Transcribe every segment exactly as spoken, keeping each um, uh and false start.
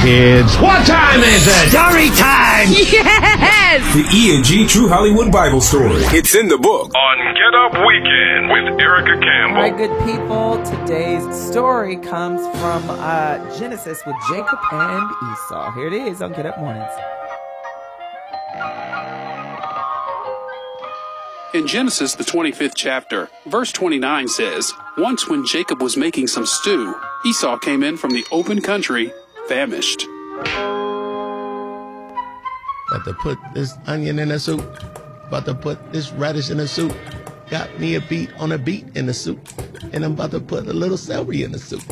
kids. What time is it? Story time! Yes! The E and G True Hollywood Bible Story. It's in the book on Get Up Weekend with Erica Campbell. All right, good people. Today's story comes from uh, Genesis with Jacob and Esau. Here it is on Get Up Mornings. In Genesis, the twenty-fifth chapter, verse twenty-nine says, "Once when Jacob was making some stew, Esau came in from the open country, famished." About to put this onion in the soup. About to put this radish in the soup. Got me a beet on a beet in the soup. And I'm about to put a little celery in the soup.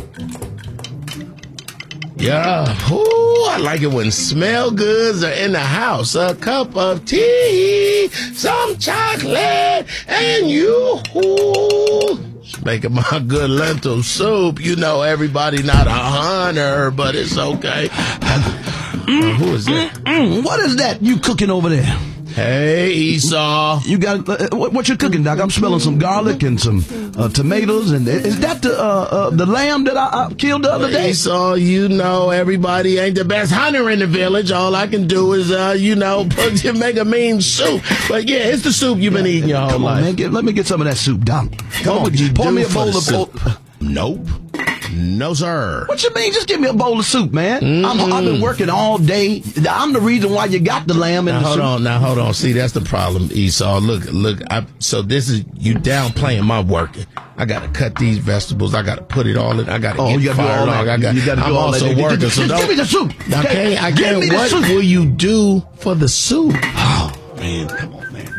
Yeah, ooh, I like it when smell goods are in the house. A cup of tea, some chocolate, and you. Ooh, making my good lentil soup. You know, everybody not a hunter, but it's okay. Mm, who is that? Mm, mm, what is that you cooking over there? Hey, Esau. You got uh, what, what you cooking, Doc? I'm smelling some garlic and some uh, tomatoes. And is that the uh, uh, the lamb that I, I killed the other day? Esau, you know everybody ain't the best hunter in the village. All I can do is, uh, you know, put, make a mean soup. But yeah, it's the soup you've been eating your whole Come on, life. man. Get, let me get some of that soup, Doc. Come What on, you pour do me a for bowl the of soup? bowl. Nope. No, sir. What you mean? Just give me a bowl of soup, man. Mm-hmm. I'm, I've been working all day. I'm the reason why you got the lamb in now, the hold soup. on, now hold on. See, that's the problem, Esau. Look, look. I, so this is you downplaying my working. I got to cut these vegetables. I got to put it all in. I got to Oh, get you gotta do fire all log. that. I got. You gotta do I'm all also that. working. Just, so just don't, give me the soup. I can't. I Give can't. me the What soup. will you do for the soup? Oh man, come on, man.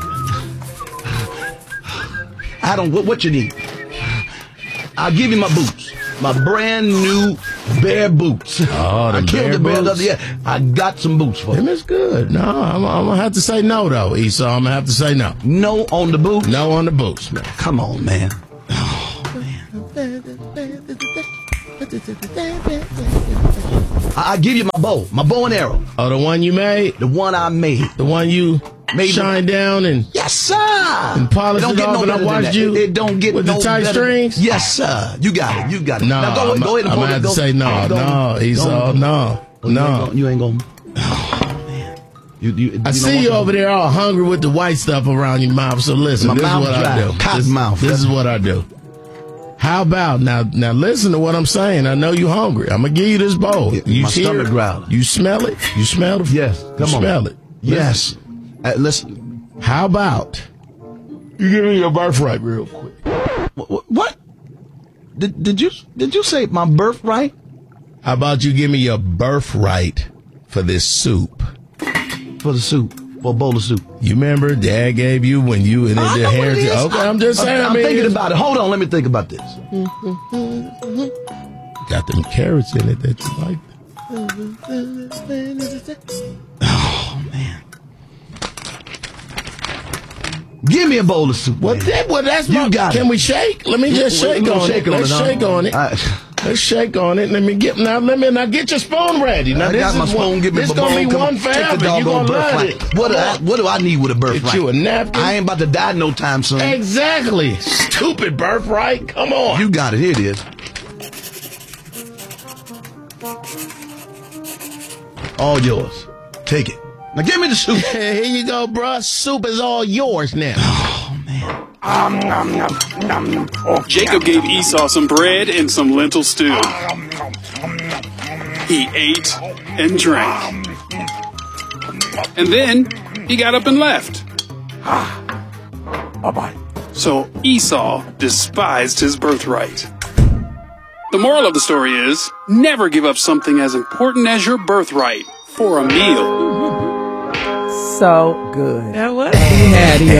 I don't. What, what you need? I'll give you my boots. My brand new bear boots. Oh, I the killed bear the bear the boots? other year. I got some boots for Them you. is good. No, I'm, I'm gonna have to say no though, Esau. I'm gonna have to say no. No on the boots. No on the boots, man. Come on, man. I, I give you my bow, my bow and arrow. Oh, the one you made, the one I made, the one you made shine down and yes, sir. And polish it, it off. No and I watched you. It, it don't get with no the tight better. strings. Yes, sir. You got it. You got it. No, now go, I'm, go ahead and I'm pull gonna it. have Go, to say no, go, no, Esau, no, no. no. You ain't gonna. Oh man. You, you, you I see you over there all hungry with the white stuff around your mouth. So listen, My this is mouth what dry. I do. Cotton this, mouth. This is what I do. How about now? Now listen to what I'm saying. I know you hungry. I'm gonna give you this bowl. Yeah, you my hear stomach it? growling. You smell it? You smell it? Yes. Come you on. Smell it? Yes. Uh, listen. How about you give me your birthright real quick? What? what? Did did you did you say my birthright? How about you give me your birthright for this soup? For the soup. For a bowl of soup. You remember Dad gave you when you and I the know what it heritage. is. Okay, I'm just saying. I'm, I'm I mean, thinking about it. Hold on, let me think about this. Got them carrots in it that you like. Oh man. Give me a bowl of soup. Well, that, well that's you my, got Can it. we shake? Let me just shake on shake it. on Let's it, huh? shake on it. I, Let's shake on it. Let me get now. Let me now get your spoon ready. Now I this got my is spoon. one, Give me this my gonna bowl. be Come one on, take forever. the You doggone gonna love birthright. it. What do I, what do I need with a birthright? Get you a napkin. I ain't about to die no time soon. Exactly. Stupid birthright. Come on. You got it. Here it is. All yours. Take it. Now give me the soup. Here you go, bruh. Soup is all yours now. Oh man. Jacob gave Esau some bread and some lentil stew. He ate and drank. And then he got up and left. Bye-bye. So Esau despised his birthright. The moral of the story is, never give up something as important as your birthright for a meal. So good. That was Daddy